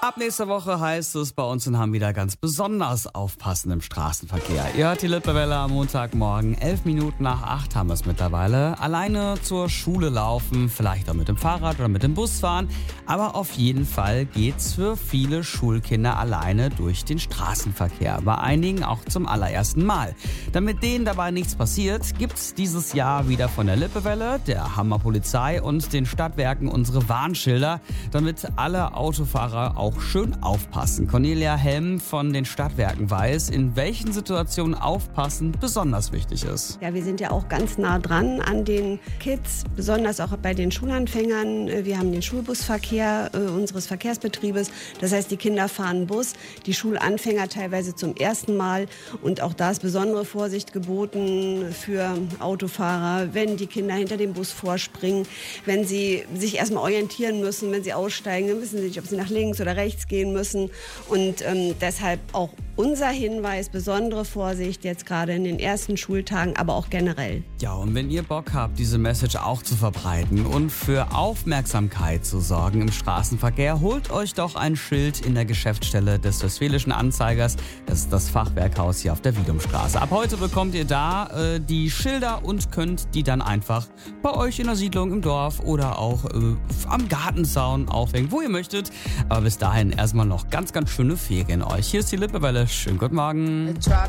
Ab nächster Woche heißt es bei uns in Hamm wieder ganz besonders aufpassen im Straßenverkehr. Ihr hört die Lippewelle am Montagmorgen, 11 Minuten nach 8 haben wir es mittlerweile. Alleine zur Schule laufen, vielleicht auch mit dem Fahrrad oder mit dem Bus fahren. Aber auf jeden Fall geht's für viele Schulkinder alleine durch den Straßenverkehr. Bei einigen auch zum allerersten Mal. Damit denen dabei nichts passiert, gibt's dieses Jahr wieder von der Lippewelle, der Hammer Polizei und den Stadtwerken unsere Warnschilder, damit alle Autofahrer auch schön aufpassen. Cornelia Helm von den Stadtwerken weiß, in welchen Situationen Aufpassen besonders wichtig ist. Ja, wir sind ja auch ganz nah dran an den Kids, besonders auch bei den Schulanfängern. Wir haben den Schulbusverkehr unseres Verkehrsbetriebes. Das heißt, die Kinder fahren Bus, die Schulanfänger teilweise zum ersten Mal. Und auch da ist besondere Vorsicht geboten für Autofahrer, wenn die Kinder hinter dem Bus vorspringen, wenn sie sich erstmal orientieren müssen, wenn sie aussteigen, dann wissen sie nicht, ob sie nach links oder rechts gehen müssen. Und deshalb auch unser Hinweis, besondere Vorsicht jetzt gerade in den ersten Schultagen, aber auch generell. Ja, und wenn ihr Bock habt, diese Message auch zu verbreiten und für Aufmerksamkeit zu sorgen im Straßenverkehr, holt euch doch ein Schild in der Geschäftsstelle des Westfälischen Anzeigers. Das ist das Fachwerkhaus hier auf der Wiedumstraße. Ab heute bekommt ihr da die Schilder und könnt die dann einfach bei euch in der Siedlung, im Dorf oder auch am Gartenzaun aufhängen, wo ihr möchtet. Aber bis dahin erstmal noch ganz, ganz schöne Ferien euch. Hier ist die Lippewelle. Schönen guten Morgen.